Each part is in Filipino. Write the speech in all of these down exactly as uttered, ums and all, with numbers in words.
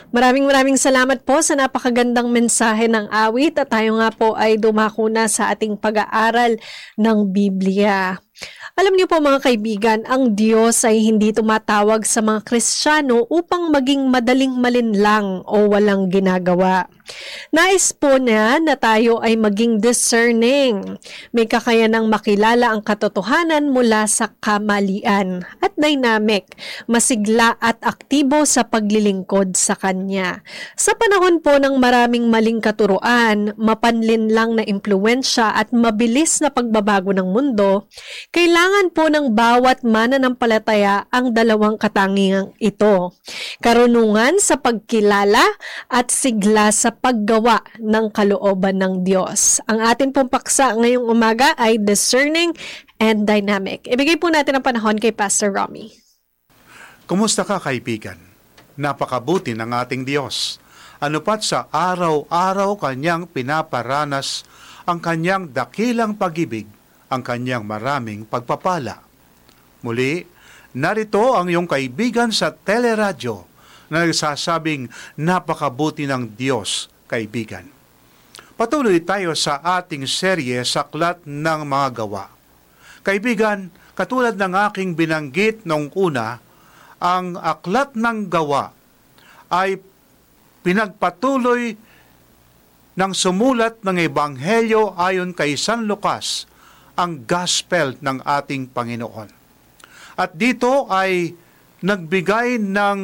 Maraming maraming salamat po sa napakagandang mensahe ng awit at tayo nga po ay dumako na sa ating pag-aaral ng Biblia. Alam niyo po mga kaibigan, ang Diyos ay hindi tumatawag sa mga Kristiyano upang maging madaling malinlang o walang ginagawa. Nais po niya na tayo ay maging discerning. May kakayanang makilala ang katotohanan mula sa kamalian at dynamic, masigla at aktibo sa paglilingkod sa Kanya. Sa panahon po ng maraming maling katuruan, mapanlinlang na impluensya at mabilis na pagbabago ng mundo, kailangan po ng bawat mananampalataya ang dalawang katangiang ito. Karunungan sa pagkilala at sigla sa paggawa ng kalooban ng Diyos. Ang atin pong paksa ngayong umaga ay discerning and dynamic. Ibigay po natin ang panahon kay Pastor Romy. Kumusta ka, kaibigan? Napakabuti ng ating Diyos. Ano pat sa araw-araw Kanyang pinaparanas ang Kanyang dakilang pag-ibig, ang Kanyang maraming pagpapala. Muli, narito ang iyong kaibigan sa teleradyo na nagsasabing napakabuti ng Diyos, kaibigan. Patuloy tayo sa ating serye sa Aklat ng Mga Gawa. Kaibigan, katulad ng aking binanggit noong una, ang Aklat ng Gawa ay pinagpatuloy ng sumulat ng Ebanghelyo ayon kay San Lucas, ang Gospel ng ating Panginoon. At dito ay nagbigay ng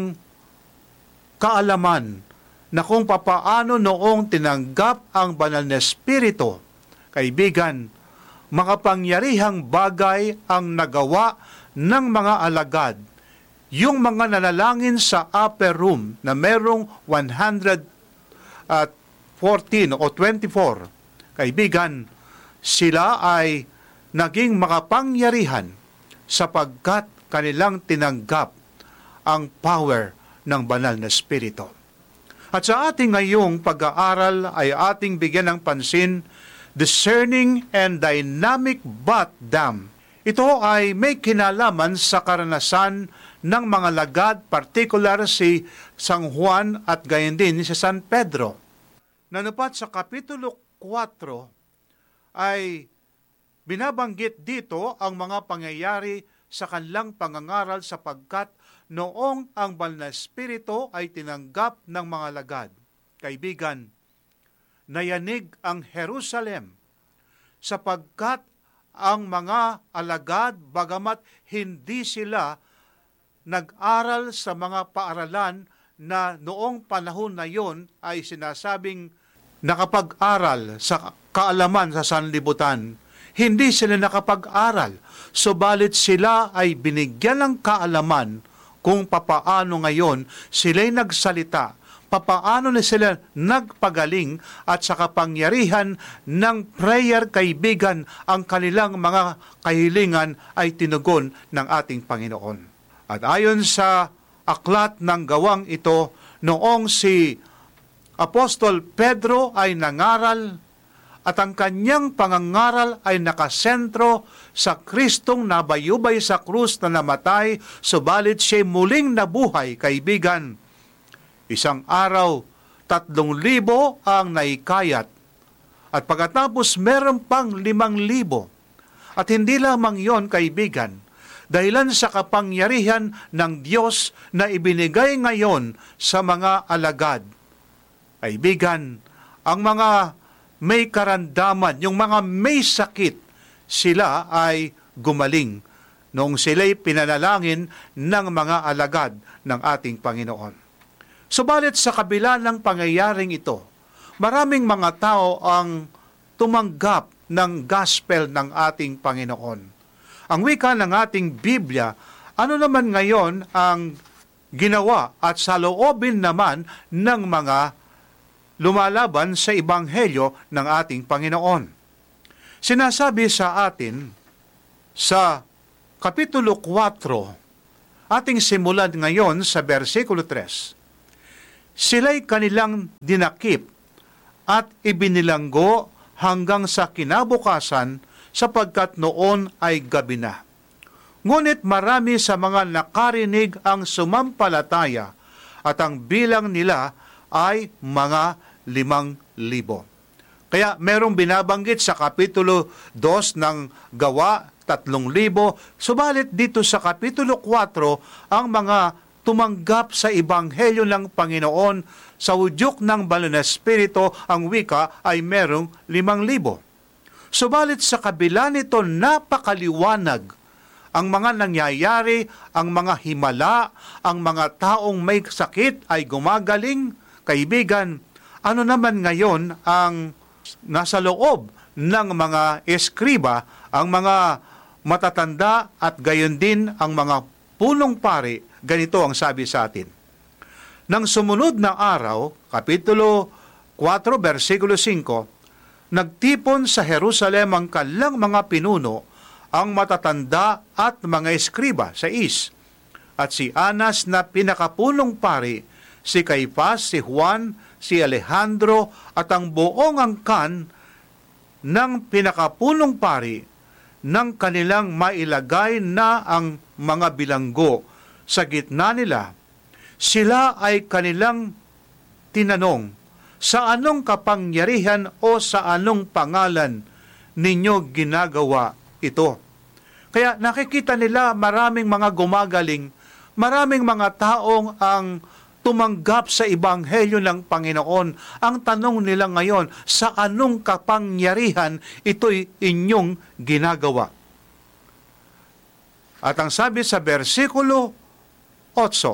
kaalaman na kung papaano noong tinanggap ang banal na Espiritu, kaibigan, makapangyarihang bagay ang nagawa ng mga alagad, yung mga nanalangin sa upper room na merong one hundred fourteen o twenty-four, kaibigan, sila ay naging makapangyarihan sapagkat kanilang tinanggap ang power ng banal na Espiritu. At sa ating ngayong pag-aaral ay ating bigyan ng pansin, discerning and dynamic bath dam. Ito ay may kinalaman sa karanasan ng mga lagad, particular si San Juan at gayon din si San Pedro. Nanupat sa Kapitulo four ay binabanggit dito ang mga pangyayari sa kanilang pangangaral sapagkat noong ang banal na Espiritu ay tinanggap ng mga lagad. Kaibigan, nayanig ang Jerusalem sapagkat ang mga alagad, bagamat hindi sila nag-aral sa mga paaralan na noong panahon na yon ay sinasabing nakapag-aral sa kaalaman sa sanlibutan, hindi sila nakapag-aral, subalit sila ay binigyan ng kaalaman kung papaano ngayon sila'y nagsalita, papaano na sila nagpagaling at sa kapangyarihan ng prayer, kaibigan, ang kanilang mga kahilingan ay tinugon ng ating Panginoon. At ayon sa aklat ng gawang ito, noong si Apostol Pedro ay nangaral at ang kanyang pangangaral ay nakasentro sa Kristong nabayubay sa krus na namatay, subalit siya'y muling nabuhay, kaibigan. Isang araw, tatlong libo ang naikayat. At pagkatapos meron pang limang libo. At hindi lamang yon, kaibigan, dahilan sa kapangyarihan ng Diyos na ibinigay ngayon sa mga alagad. Kaibigan, ang mga may karandaman, yung mga may sakit, sila ay gumaling noong sila'y pinanalangin ng mga alagad ng ating Panginoon. Subalit sa kabila ng pangyayaring ito, maraming mga tao ang tumanggap ng gospel ng ating Panginoon. Ang wika ng ating Biblia, ano naman ngayon ang ginawa at saloobin naman ng mga lumalaban sa Ebanghelyo ng ating Panginoon? Sinasabi sa atin sa Kapitulo four, ating simulan ngayon sa versikulo three, sila'y kanilang dinakip at ibinilanggo hanggang sa kinabukasan sapagkat noon ay gabi na. Ngunit marami sa mga nakarinig ang sumampalataya at ang bilang nila ay mga limang libo. Kaya merong binabanggit sa Kapitulo dos ng Gawa, tatlong libo, subalit dito sa Kapitulo four, ang mga tumanggap sa Ebanghelyo ng Panginoon sa udyok ng Banal na Espiritu, ang wika ay merong limang libo. Subalit sa kabila nito, napakaliwanag ang mga nangyayari, ang mga himala, ang mga taong may sakit ay gumagaling. Kaibigan, ano naman ngayon ang nasa loob ng mga eskriba, ang mga matatanda at gayon din ang mga punong pari? Ganito ang sabi sa atin. Nang sumunod na araw, Kapitulo four, versikulo five, nagtipon sa Jerusalem ang kanilang mga pinuno, ang matatanda at mga eskriba, sais, at si Anas na pinakapunong pari, si Caiphas, si Juan, si Alejandro, at ang buong angkan ng pinakapunong pari nang kanilang mailagay na ang mga bilanggo sa gitna nila. Sila ay kanilang tinanong, sa anong kapangyarihan o sa anong pangalan ninyo ginagawa ito? Kaya nakikita nila maraming mga gumagaling, maraming mga taong ang tumanggap sa Ebanghelyo ng Panginoon. Ang tanong nila ngayon, sa anong kapangyarihan ito'y inyong ginagawa? At ang sabi sa versikulo eight,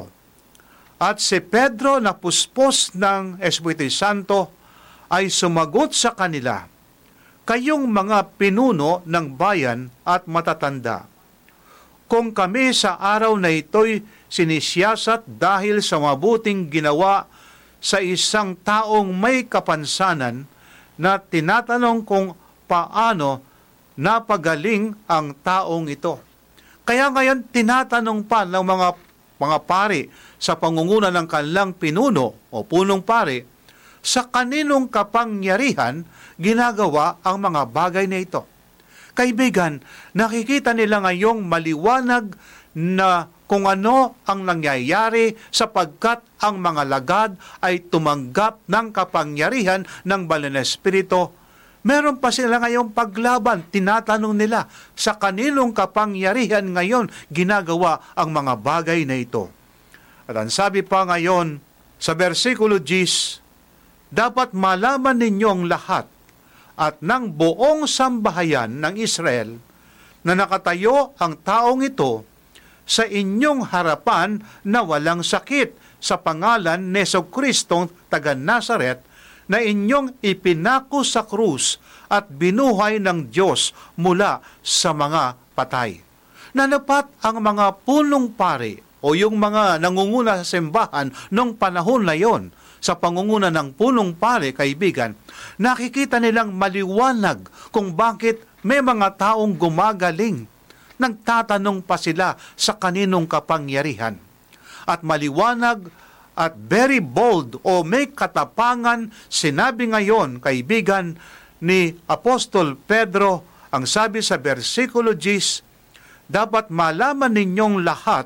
at si Pedro na puspos ng Espiritu Santo ay sumagot sa kanila, kayong mga pinuno ng bayan at matatanda, kung kami sa araw na ito'y sinisiyasat dahil sa mabuting ginawa sa isang taong may kapansanan, na tinatanong kung paano napagaling ang taong ito. Kaya ngayon tinatanong pa ng mga mga pari sa pangunguna ng kanilang pinuno o punong pari, sa kaninong kapangyarihan ginagawa ang mga bagay na ito. Kaibigan, nakikita nila ngayong maliwanag na kung ano ang nangyayari sapagkat ang mga lagad ay tumanggap ng kapangyarihan ng Banal na Espiritu. Meron pa sila ngayong paglaban. Tinatanong nila, sa kaninong kapangyarihan ngayon ginagawa ang mga bagay na ito? At ang sabi pa ngayon sa versikulo ten, dapat malaman ninyong lahat at ng buong sambahayan ng Israel na nakatayo ang taong ito sa inyong harapan na walang sakit sa pangalan ni Jesucristo taga Nazaret, na inyong ipinako sa krus at binuhay ng Diyos mula sa mga patay. Nanapat ang mga punong pari o yung mga nangunguna sa simbahan noong panahon na yon, sa pangunguna ng punong pari, kaibigan, nakikita nilang maliwanag kung bakit may mga taong gumagaling. Nagtatanong pa sila sa kaninong kapangyarihan. At maliwanag at very bold o may katapangan, sinabi ngayon, kaibigan, ni Apostol Pedro, ang sabi sa versikulo ten, dapat malaman ninyong lahat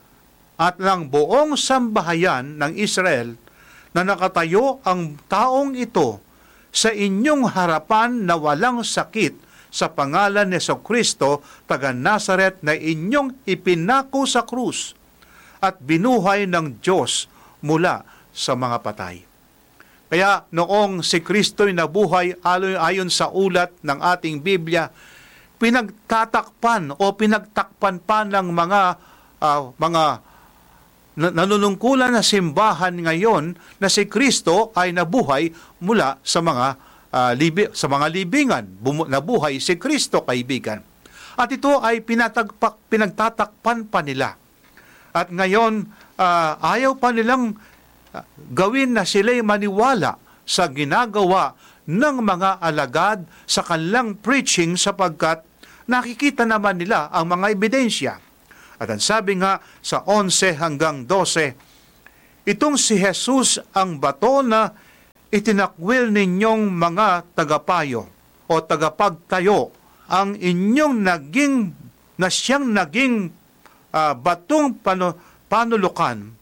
at ng buong sambahayan ng Israel na nakatayo ang taong ito sa inyong harapan na walang sakit sa pangalan ni Jesucristo taga Nazaret, na inyong ipinako sa krus at binuhay ng Diyos mula sa mga patay. Kaya noong si Kristo'y nabuhay ayon sa ulat ng ating Biblia, pinagtatakpan o pinagtakpan pa ng mga uh, mga nanunungkulan na simbahan ngayon na si Kristo ay nabuhay mula sa mga Uh, libi, sa mga libingan. Bum- nabuhay si Kristo, kaibigan. At ito ay pinatagpak, pinagtatakpan pa nila. At ngayon, uh, ayaw pa nilang uh, gawin na sila'y maniwala sa ginagawa ng mga alagad sa kanilang preaching, sapagkat nakikita naman nila ang mga ebidensya. At ang sabi nga sa eleven hanggang twelve, itong si Jesus ang bato na itinakwil ninyong mga tagapayo o tagapagtayo, ang inyong naging, na siyang naging uh, batong panu, panulukan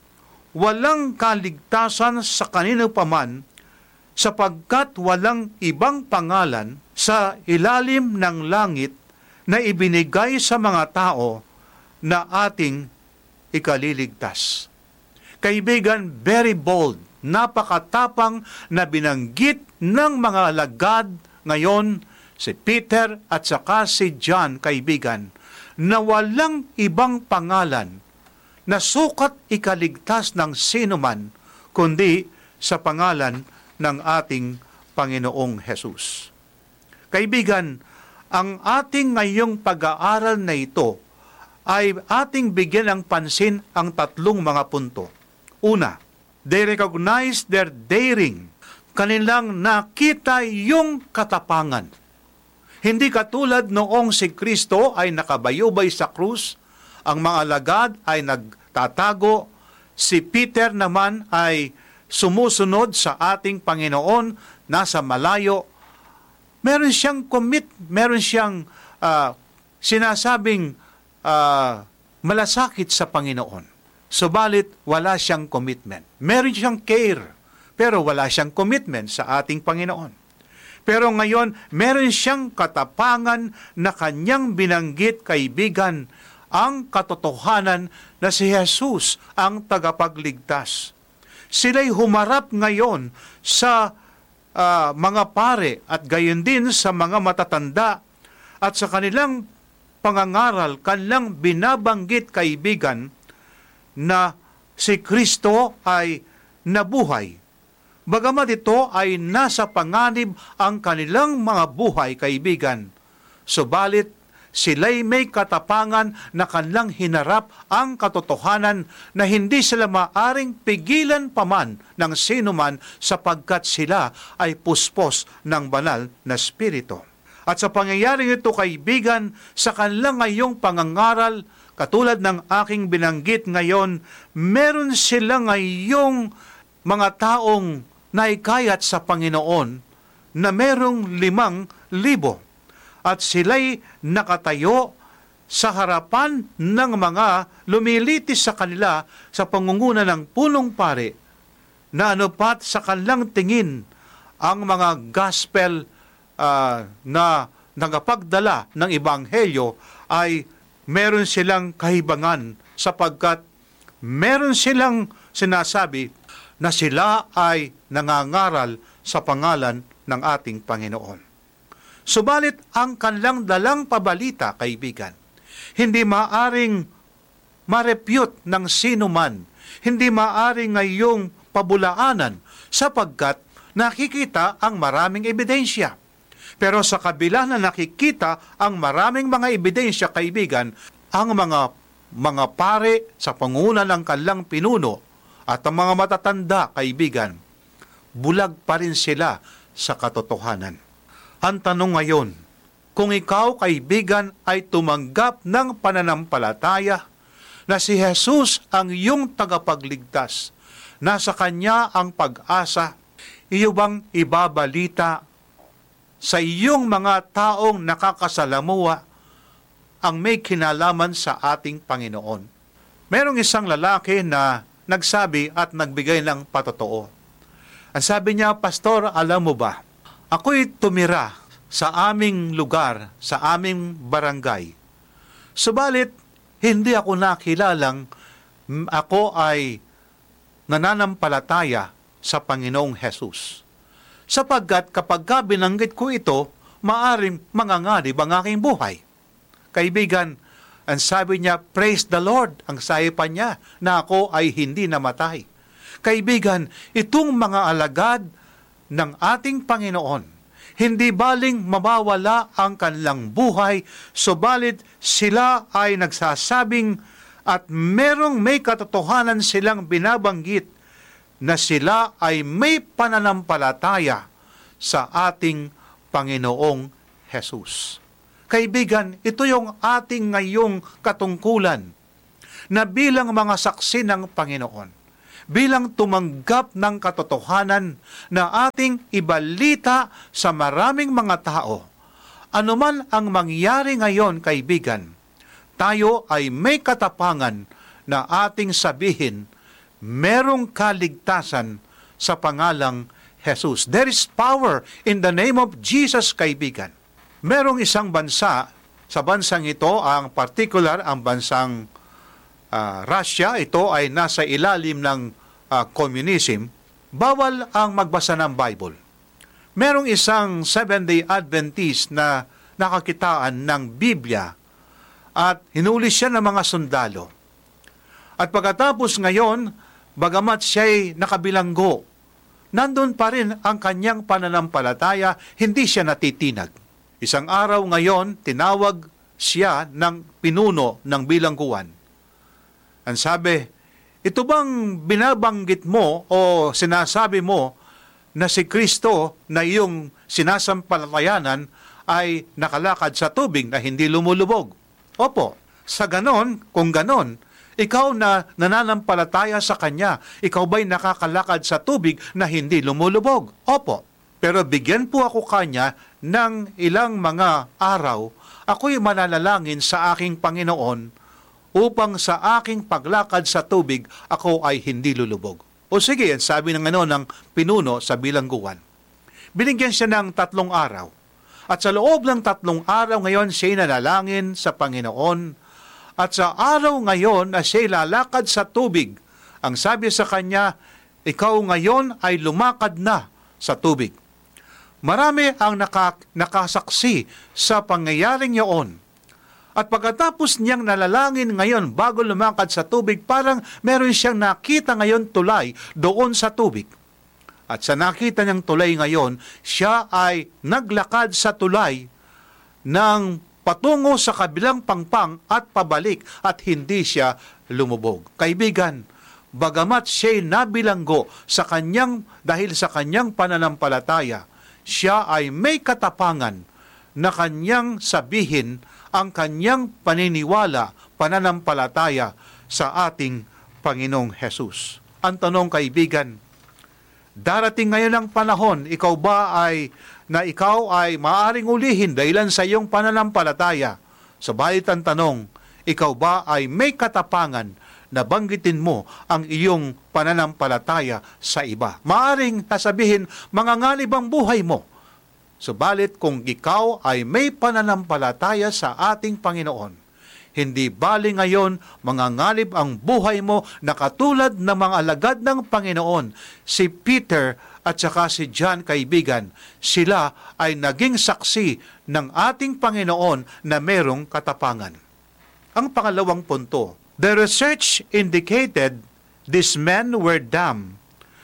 walang kaligtasan sa kanino paman, sapagkat walang ibang pangalan sa ilalim ng langit na ibinigay sa mga tao na ating ikaliligtas. Kaibigan, very bold, napakatapang na binanggit ng mga alagad ngayon, si Peter at saka si John, kaibigan, na walang ibang pangalan na sukat ikaligtas ng sinuman, kundi sa pangalan ng ating Panginoong Hesus. Kaibigan, ang ating ngayong pag-aaral na ito ay ating bigyan ng pansin ang tatlong mga punto. Una, they recognize their daring. Kanilang nakita yung katapangan. Hindi katulad noong si Kristo ay nakabayubay sa krus, ang mga alagad ay nagtatago, si Peter naman ay sumusunod sa ating Panginoon, nasa malayo. Meron siyang commit, meron siyang uh, sinasabing uh, malasakit sa Panginoon. Subalit, wala siyang commitment. Meron siyang care, pero wala siyang commitment sa ating Panginoon. Pero ngayon, meron siyang katapangan na kanyang binanggit, kaibigan, ang katotohanan na si Jesus ang tagapagligtas. Sila'y humarap ngayon sa uh, mga pare at gayon din sa mga matatanda at sa kanilang pangangaral, kanilang binabanggit, kaibigan, na si Kristo ay nabuhay. Bagamat ito ay nasa panganib ang kanilang mga buhay, kaibigan, subalit sila'y may katapangan na kanilang hinarap ang katotohanan na hindi sila maaring pigilan paman ng sinuman sapagkat sila ay puspos ng banal na Espiritu. At sa pangyayaring ito, kaibigan, sa kanilang ngayong pangangaral, katulad ng aking binanggit ngayon, meron sila ngayong mga taong naikayat sa Panginoon na merong limang libo. At sila'y nakatayo sa harapan ng mga lumilitis sa kanila sa pangunguna ng punong pare, na anupat sa kanilang tingin ang mga gospel uh, na nagapagdala ng ebanghelyo ay meron silang kahibangan sapagkat meron silang sinasabi na sila ay nangangaral sa pangalan ng ating Panginoon. Subalit ang kanilang dalang pabalita, kaibigan, hindi maaring ma-repute ng sino man, hindi maaring ngayong pabulaanan sapagkat nakikita ang maraming ebidensya. Pero sa kabila na nakikita ang maraming mga ebidensya, kaibigan, ang mga mga pare sa panguna ng kanilang pinuno at ang mga matatanda, kaibigan, bulag pa rin sila sa katotohanan. Ang tanong ngayon, kung ikaw, kaibigan, ay tumanggap ng pananampalataya na si Jesus ang iyong tagapagligtas, nasa Kanya ang pag-asa, iyo bang ibabalita sa iyong mga taong nakakasalamuha ang may kinalaman sa ating Panginoon? Merong isang lalaki na nagsabi at nagbigay ng patotoo. Ang sabi niya, Pastor, alam mo ba, ako'y tumira sa aming lugar, sa aming barangay. Subalit, hindi ako nakilalang ako ay nananampalataya sa Panginoong Hesus. Sapagkat kapag ka binanggit ko ito, maaring manganganib ang aking buhay. Kaibigan, ang sabi niya, praise the Lord, ang saipan niya na ako ay hindi namatay. Kaibigan, itong mga alagad ng ating Panginoon, hindi baling mawawala ang kanilang buhay, subalit sila ay nagsasabing at merong may katotohanan silang binabanggit na sila ay may pananampalataya sa ating Panginoong Hesus. Kaibigan, ito yung ating ngayong katungkulan na bilang mga saksi ng Panginoon, bilang tumanggap ng katotohanan na ating ibalita sa maraming mga tao. Anuman ang mangyari ngayon, kaibigan, tayo ay may katapangan na ating sabihin merong kaligtasan sa pangalang Jesus. There is power in the name of Jesus, kaibigan. Merong isang bansa, sa bansang ito, ang particular, ang bansang uh, Russia, ito ay nasa ilalim ng uh, communism, bawal ang magbasa ng Bible. Merong isang Seventh-day Adventist na nakakitaan ng Biblia at hinuli siya ng mga sundalo. At pagkatapos ngayon, bagamat siya'y nakabilanggo, nandun pa rin ang kanyang pananampalataya, hindi siya natitinag. Isang araw ngayon, tinawag siya ng pinuno ng bilangguan. Ang sabi, ito bang binabanggit mo o sinasabi mo na si Kristo na iyong sinasampalatayanan ay nakalakad sa tubig na hindi lumulubog? Opo, sa ganon, kung ganon, ikaw na nananampalataya sa Kanya, ikaw ba'y nakakalakad sa tubig na hindi lumulubog? Opo. Pero bigyan po ako Kanya ng ilang mga araw, ako'y mananalangin sa aking Panginoon upang sa aking paglakad sa tubig, ako ay hindi lulubog. O sige, sabi ng ano ng pinuno sa bilangguan. Binigyan siya ng tatlong araw. At sa loob ng tatlong araw ngayon, siya nanalangin sa Panginoon. At sa araw ngayon na siya lalakad sa tubig, ang sabi sa kanya, ikaw ngayon ay lumakad na sa tubig. Marami ang naka, nakasaksi sa pangyayaring yaon. At pagkatapos niyang nalalangin ngayon bago lumakad sa tubig, parang meron siyang nakita ngayon tulay doon sa tubig. At sa nakita niyang tulay ngayon, siya ay naglakad sa tulay ng patungo sa kabilang pangpang at pabalik at hindi siya lumubog. Kaibigan, bagamat siya'y nabilanggo sa kanyang, dahil sa kanyang pananampalataya, siya ay may katapangan na kanyang sabihin ang kanyang paniniwala, pananampalataya sa ating Panginoong Hesus. Ang tanong, kaibigan, darating ngayon ang panahon, ikaw ba ay, na ikaw ay maaaring ulihin dahilan sa iyong pananampalataya? Subalit ang tanong, ikaw ba ay may katapangan na banggitin mo ang iyong pananampalataya sa iba? Maaaring nasabihin, manganganib ang buhay mo. Subalit kung ikaw ay may pananampalataya sa ating Panginoon, hindi bali ngayon manganganib ang buhay mo na katulad ng mga alagad ng Panginoon, si Peter at saka si John, kaibigan, sila ay naging saksi ng ating Panginoon na merong katapangan. Ang pangalawang punto, the research indicated these men were dumb.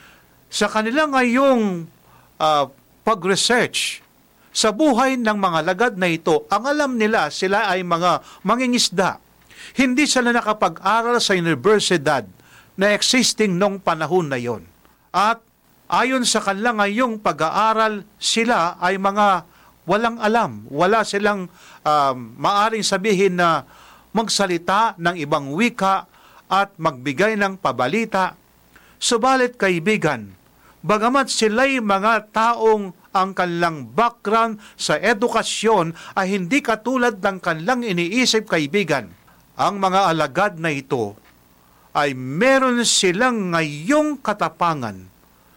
Sa kanila ngayong uh, pag-research sa buhay ng mga lagad na ito, ang alam nila sila ay mga mangingisda. Hindi sila nakapag-aral sa universidad na existing nung panahon na yon. At ayon sa kanila ngayong pag-aaral, sila ay mga walang alam. Wala silang um, maaring sabihin na magsalita ng ibang wika at magbigay ng pabalita. Subalit kaibigan, bagamat sila'y mga taong ang kanilang background sa edukasyon ay hindi katulad ng kanilang iniisip, kaibigan, ang mga alagad na ito ay meron silang ngayong katapangan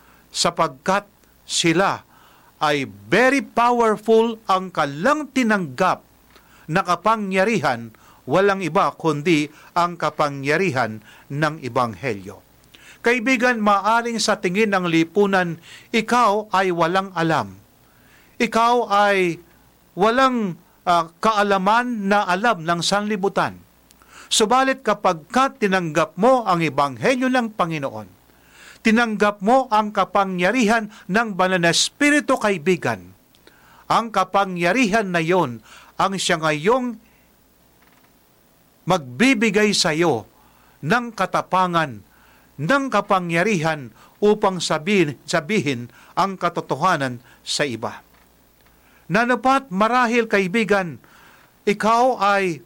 sapagkat sila ay very powerful, ang kanilang tinanggap na kapangyarihan, walang iba kundi ang kapangyarihan ng Ebanghelyo. Kaibigan, maaring sa tingin ng lipunan, ikaw ay walang alam. Ikaw ay walang uh, kaalaman na alam ng sanlibutan. Subalit kapag ka tinanggap mo ang Ebanghelyo ng Panginoon, tinanggap mo ang kapangyarihan ng Banal na Espiritu, kaibigan, ang kapangyarihan na yon ang siya ngayong magbibigay sa iyo ng katapangan, ng kapangyarihan upang sabihin, sabihin ang katotohanan sa iba. Nanapat marahil, kaibigan, ikaw ay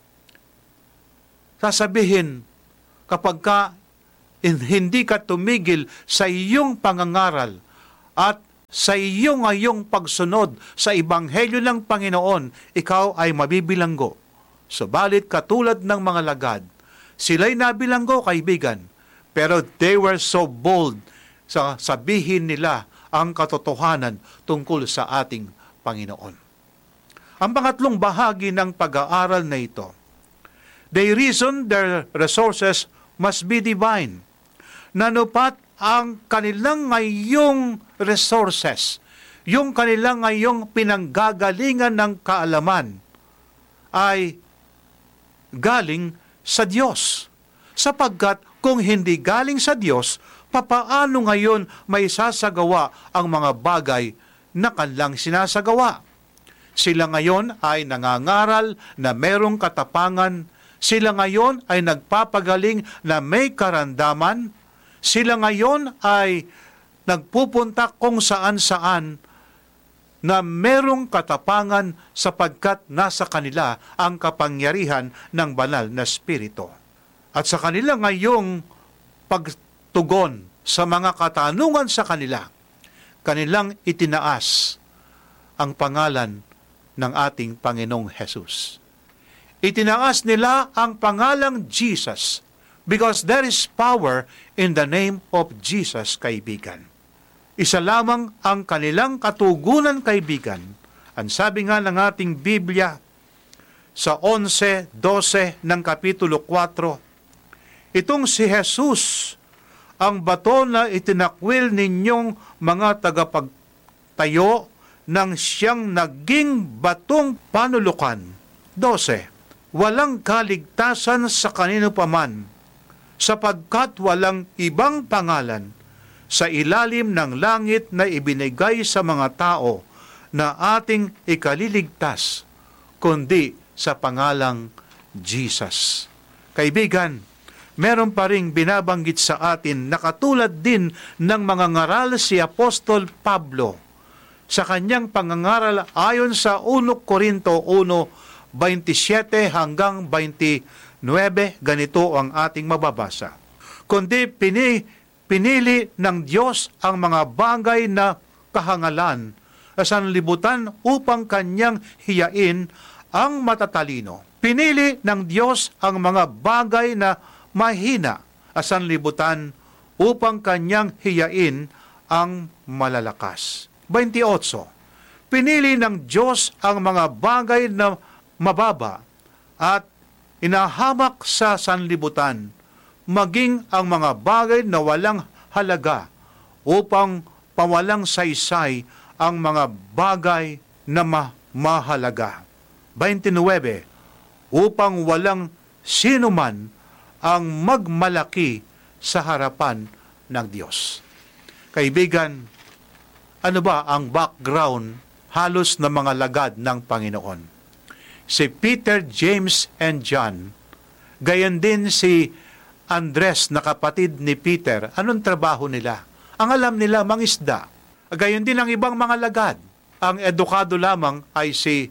sasabihin kapag ka hindi ka tumigil sa iyong pangangaral at sa iyong ngayong pagsunod sa Ebanghelyo ng Panginoon, ikaw ay mabibilanggo. Subalit katulad ng mga lagad, sila'y nabilanggo, kaibigan, Pero they were so bold sa sabihin nila ang katotohanan tungkol sa ating Panginoon. Ang pangatlong bahagi ng pag-aaral na ito, they reason their resources must be divine. Nanupat ang kanilang ngayong resources, yung kanilang ngayong pinanggagalingan ng kaalaman ay galing sa Diyos. Sapagkat kung hindi galing sa Diyos, papaano ngayon may sasagawa ang mga bagay na kanilang sinasagawa? Sila ngayon ay nangangaral na merong katapangan. Sila ngayon ay nagpapagaling na may karandaman. Sila ngayon ay nagpupunta kung saan-saan na merong katapangan sapagkat nasa kanila ang kapangyarihan ng banal na Espiritu. At sa kanila ngayong pagtugon sa mga katanungan sa kanila, kanilang itinaas ang pangalan ng ating Panginoong Hesus. Itinaas nila ang pangalang Jesus because there is power in the name of Jesus, kaibigan. Isa lamang ang kanilang katugunan, kaibigan. Ang sabi nga ng ating Biblia sa eleven twelve ng Kapitulo four, itong si Jesus, ang bato na itinakwil ninyong mga tagapagtayo ng siyang naging batong panulukan. twelve, walang kaligtasan sa kanino paman, sapagkat walang ibang pangalan sa ilalim ng langit na ibinigay sa mga tao na ating ikaliligtas, kundi sa pangalang Jesus. Kaibigan, meron pa ring binabanggit sa atin na katulad din ng mga ngaral si Apostol Pablo sa kanyang pangangaral ayon sa one Corinto one twenty-seven hanggang twenty-nine, ganito ang ating mababasa. Kundi pini, pinili ng Diyos ang mga bagay na kahangalan sa sanlibutan upang kanyang hiyain ang matatalino. Pinili ng Diyos ang mga bagay na mahina sa sanlibutan upang kanyang hiyain ang malalakas. twenty-eight. Pinili ng Diyos ang mga bagay na mababa at inahamak sa sanlibutan, maging ang mga bagay na walang halaga upang pawalang saysay ang mga bagay na ma- mahalaga. twenty-nine. Upang walang sinuman ang magmalaki sa harapan ng Diyos. Kaibigan, ano ba ang background halos na mga lagad ng Panginoon? Si Peter, James, and John, gayon din si Andres na kapatid ni Peter. Anong trabaho nila? Ang alam nila, mangisda. Gayon din ang ibang mga lagad. Ang edukado lamang ay si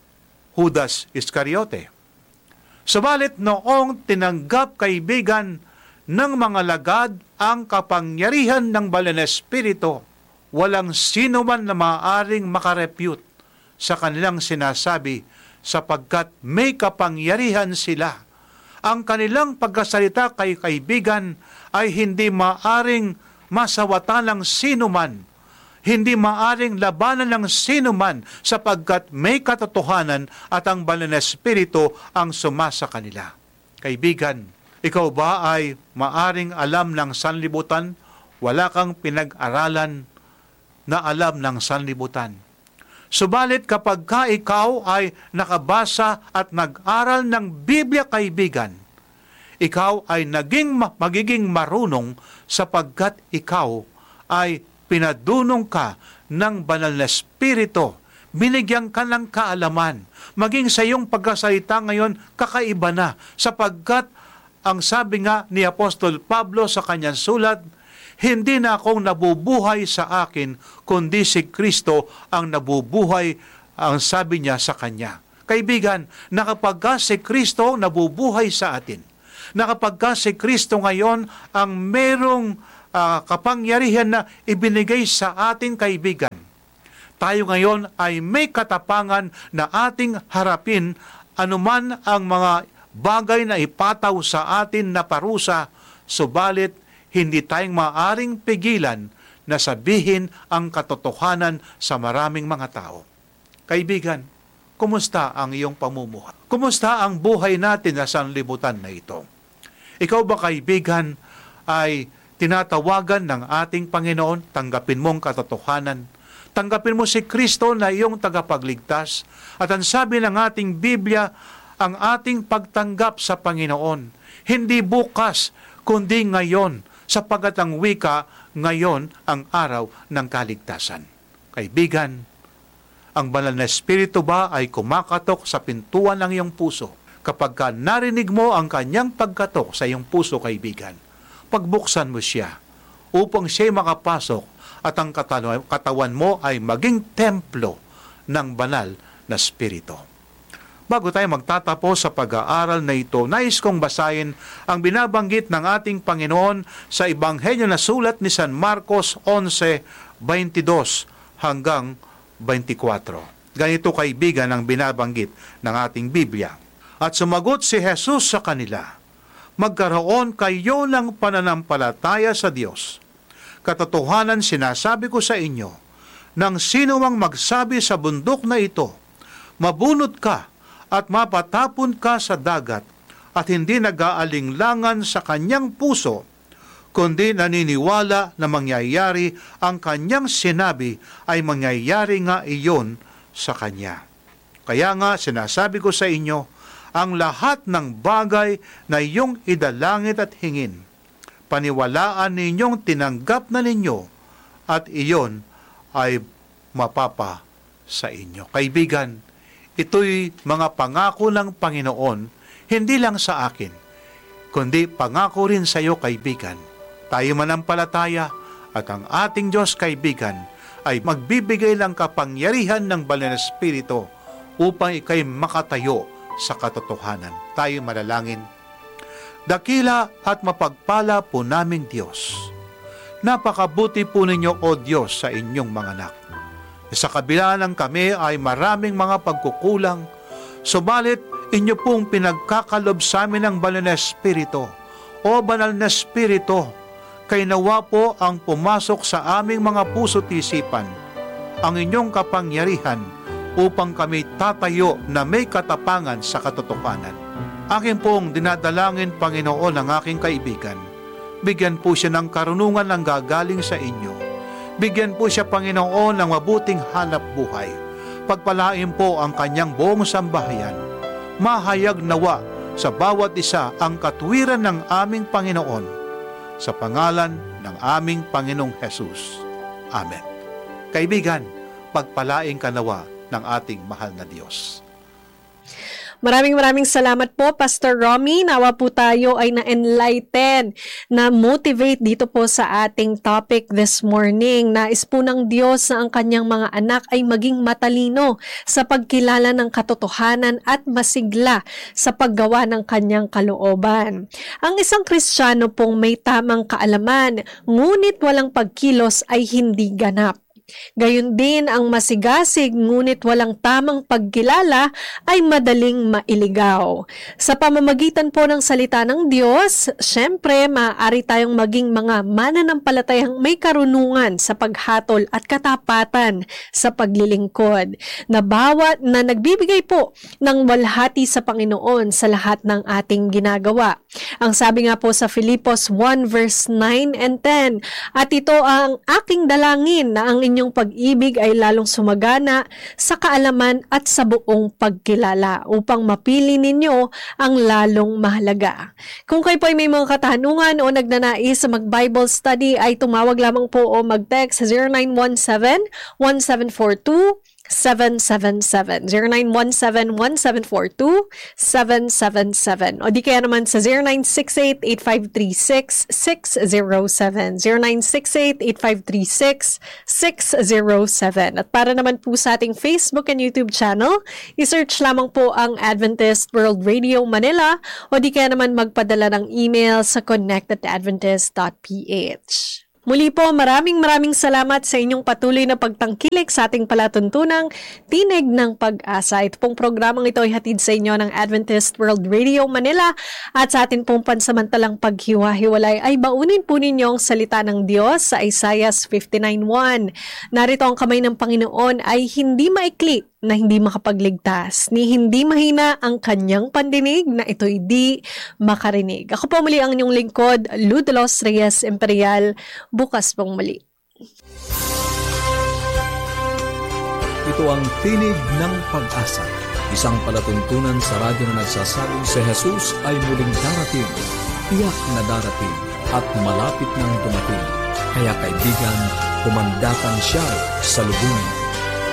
Judas Iscariote. Subalit noong tinanggap, kaibigan, ng mga lagad ang kapangyarihan ng Banal na Espiritu, walang sino man na maaaring makarepute sa kanilang sinasabi sapagkat may kapangyarihan sila. Ang kanilang pagkasalita kay kaibigan ay hindi maaring masawatan ng sino man, hindi maaring labanan ng sino man sapagkat may katotohanan at ang Banal na Espiritu ang sumasa kanila. Kaibigan, ikaw ba ay maaring alam ng sanlibutan? Wala kang pinag-aralan na alam ng sanlibutan. Subalit kapag ka ikaw ay nakabasa at nag-aral ng Biblia, kaibigan, ikaw ay naging magiging marunong sapagkat ikaw ay pinadunong ka ng Banal na Espiritu. Binigyan ka ng kaalaman. Maging sa iyong pagkasalita ngayon, kakaiba na sapagkat ang sabi nga ni Apostol Pablo sa kanyang sulat, hindi na akong nabubuhay sa akin, kundi si Kristo ang nabubuhay, ang sabi niya sa kanya. Kaibigan, nakapagka si Kristo nabubuhay sa atin, nakapagka si Kristo ngayon ang merong uh, kapangyarihan na ibinigay sa ating kaibigan, tayo ngayon ay may katapangan na ating harapin anuman ang mga bagay na ipataw sa atin na parusa, subalit hindi tayong maaring pigilan na sabihin ang katotohanan sa maraming mga tao. Kaibigan, kumusta ang iyong pamumuhay? Kumusta ang buhay natin sa sanlibutan na ito? Ikaw ba, kaibigan, ay tinatawagan ng ating Panginoon? Tanggapin mong katotohanan. Tanggapin mo si Kristo na iyong tagapagligtas. At ang sabi ng ating Biblia, ang ating pagtanggap sa Panginoon, hindi bukas, kundi ngayon, sapagat ang wika, ngayon ang araw ng kaligtasan. Kaibigan, ang banal na Espiritu ba ay kumakatok sa pintuan ng iyong puso? Kapag ka narinig mo ang kanyang pagkatok sa iyong puso, kaibigan, pagbuksan mo siya upang siya makapasok at ang katawan mo ay maging templo ng banal na Espiritu. Bago tayo magtatapos sa pag-aaral na ito, nais kong basahin ang binabanggit ng ating Panginoon sa Ebanghelyo na sulat ni San Marcos eleven twenty-two hanggang twenty-four. Ganito, kaibigan, ang binabanggit ng ating Biblia. At sumagot si Jesus sa kanila, magkaroon kayo ng pananampalataya sa Diyos. Katotohanan sinasabi ko sa inyo, nang sino mang magsabi sa bundok na ito, mabunot ka at mapatapon ka sa dagat, at hindi nag-aalinglangan sa kanyang puso, kundi naniniwala na mangyayari ang kanyang sinabi, ay mangyayari nga iyon sa kanya. Kaya nga sinasabi ko sa inyo, ang lahat ng bagay na iyong idalangit at hingin, paniwalaan ninyong tinanggap na ninyo, at iyon ay mapapa sa inyo. Kaibigan, ito'y mga pangako ng Panginoon, hindi lang sa akin, kundi pangako rin sa iyo, kaibigan. Tayo manampalataya at ang ating Diyos, kaibigan, ay magbibigay ng kapangyarihan ng Banal na Espiritu upang ikay makatayo sa katotohanan. Tayo manalangin. Dakila at mapagpala po naming Diyos, napakabuti po ninyo, O Diyos, sa inyong mga anak. Sa kabila ng kami ay maraming mga pagkukulang, subalit inyo pong pinagkakalob sa amin ng Banal na Espiritu. O Banal na Espiritu, kay nawa po ang pumasok sa aming mga puso't isipan, ang inyong kapangyarihan upang kami tatayo na may katapangan sa katotohanan. Akin pong dinadalangin, Panginoon, ang aking kaibigan. Bigyan po siya ng karunungan ng gagaling sa inyo. Bigyan po siya, Panginoon, ng mabuting hanap buhay. Pagpalain po ang kanyang buong sambahayan. Mahayag nawa sa bawat isa ang katwiran ng aming Panginoon. Sa pangalan ng aming Panginoong Jesus. Amen. Kaibigan, pagpalain ka nawa ng ating mahal na Diyos. Maraming maraming salamat po, Pastor Romy. Nawa po tayo ay na-enlighten, na-motivate dito po sa ating topic this morning. Nais po ng Diyos na ang kanyang mga anak ay maging matalino sa pagkilala ng katotohanan at masigla sa paggawa ng kanyang kalooban. Ang isang Kristiyano pong may tamang kaalaman, ngunit walang pagkilos ay hindi ganap. Gayon din ang masigasig ngunit walang tamang pagkilala ay madaling mailigaw. Sa pamamagitan po ng salita ng Diyos, syempre maaari tayong maging mga mananampalatayang may karunungan sa paghatol at katapatan sa paglilingkod, na bawat na nagbibigay po ng walhati sa Panginoon sa lahat ng ating ginagawa. Ang sabi nga po sa Filipos one verse nine and ten, at ito ang aking dalangin na ang inyong inyong pag-ibig ay lalong sumagana sa kaalaman at sa buong pagkilala upang mapili ninyo ang lalong mahalaga. Kung kayo po ay may mga katanungan o nagnanais sa mag-Bible study ay tumawag lamang po o mag-text sa zero nine one seven, one seven four two, seven seven seven. zero nine one seven, one seven four two, seven seven seven. O di kaya naman sa zero nine six eight, eight five three six, six zero seven. zero nine six eight, eight five three six, six zero seven. At para naman po sa ating Facebook and YouTube channel, isearch lamang po ang Adventist World Radio Manila o di kaya naman magpadala ng email sa connect at adventist dot p h. Muli po, maraming maraming salamat sa inyong patuloy na pagtangkilik sa ating palatuntunang Tinig ng Pag-asa. Ito pong programang ito ay hatid sa inyo ng Adventist World Radio Manila at sa atin pong pansamantalang paghiwa-hiwalay ay baunin po ninyo ang salita ng Diyos sa Isaiah fifty-nine one. Narito ang kamay ng Panginoon ay hindi maikli na hindi makapagligtas, ni hindi mahina ang kanyang pandinig na ito'y di makarinig. Ako po muli ang inyong lingkod, Lou de los Reyes Imperial. Bukas pong muli. Ito ang Tinig ng Pag-asa, isang palatuntunan sa radyo na nagsasabing si Jesus ay muling darating, tiyak na darating at malapit nang dumating. Kaya kaibigan, pumandakan siya sa lubungin.